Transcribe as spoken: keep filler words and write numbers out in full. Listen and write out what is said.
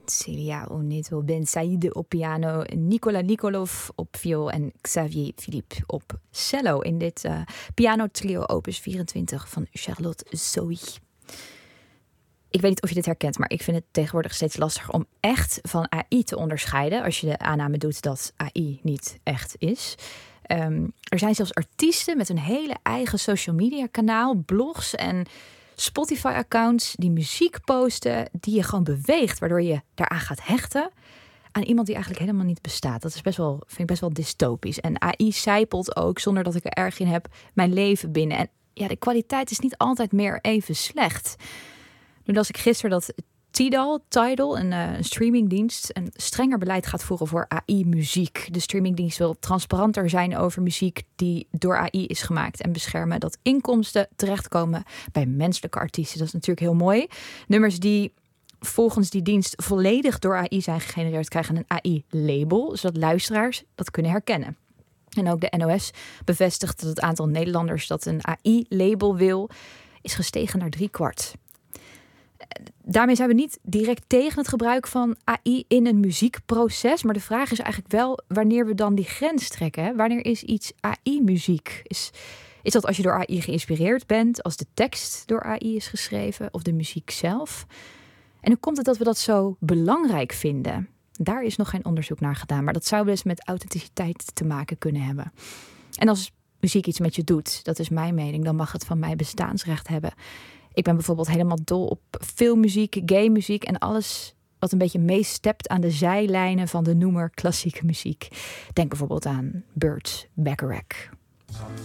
Celia Onito Ben Saïd op piano, Nicola Nikolov op viool en Xavier Philippe op cello in dit uh, pianotrio opus vierentwintig van Charlotte Zoe. Ik weet niet of je dit herkent, maar ik vind het tegenwoordig steeds lastiger om echt van A I te onderscheiden als je de aanname doet dat A I niet echt is. Um, er zijn zelfs artiesten met een hele eigen social media kanaal, blogs en Spotify-accounts die muziek posten die je gewoon beweegt, waardoor je daaraan gaat hechten aan iemand die eigenlijk helemaal niet bestaat. Dat is best wel, vind ik best wel dystopisch. En A I sijpelt ook, zonder dat ik er erg in heb, mijn leven binnen. En ja, de kwaliteit is niet altijd meer even slecht. Nu las ik gisteren dat Tidal, Tidal, een, uh, een streamingdienst, een strenger beleid gaat voeren voor A I-muziek. De streamingdienst wil transparanter zijn over muziek die door A I is gemaakt en beschermen dat inkomsten terechtkomen bij menselijke artiesten. Dat is natuurlijk heel mooi. Nummers die volgens die dienst volledig door A I zijn gegenereerd krijgen een A I-label, zodat luisteraars dat kunnen herkennen. En ook de N O S bevestigt dat het aantal Nederlanders dat een A I-label wil, is gestegen naar drie kwart. Daarmee zijn we niet direct tegen het gebruik van A I in een muziekproces. Maar de vraag is eigenlijk wel wanneer we dan die grens trekken. Hè? Wanneer is iets A I-muziek? Is, is dat als je door A I geïnspireerd bent, als de tekst door A I is geschreven of de muziek zelf? En hoe komt het dat we dat zo belangrijk vinden? Daar is nog geen onderzoek naar gedaan. Maar dat zou wel eens met authenticiteit te maken kunnen hebben. En als muziek iets met je doet, dat is mijn mening, dan mag het van mij bestaansrecht hebben. Ik ben bijvoorbeeld helemaal dol op filmmuziek, gaymuziek en alles wat een beetje meestept aan de zijlijnen van de noemer klassieke muziek. Denk bijvoorbeeld aan Burt Bacharach.